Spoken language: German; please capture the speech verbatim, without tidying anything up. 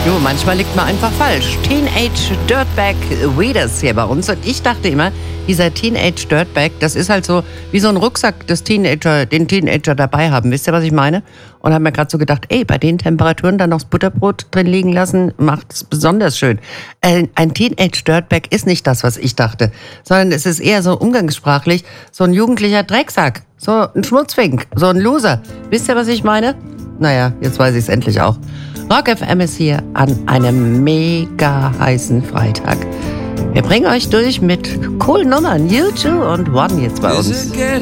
Jo, manchmal liegt man einfach falsch. Teenage Dirtbag Weeders hier bei uns. Und ich dachte immer, dieser Teenage Dirtbag, das ist halt so wie so ein Rucksack, das Teenager, den Teenager dabei haben. Wisst ihr, was ich meine? Und habe mir gerade so gedacht, ey, bei den Temperaturen dann noch das Butterbrot drin liegen lassen, macht es besonders schön. Ein, ein Teenage Dirtbag ist nicht das, was ich dachte, sondern es ist eher so umgangssprachlich so ein jugendlicher Drecksack, so ein Schmutzfink, so ein Loser. Wisst ihr, was ich meine? Naja, jetzt weiß ich es endlich auch. Rock F M ist hier an einem mega heißen Freitag. Wir bringen euch durch mit coolen Nummern. U zwei und One jetzt bei uns.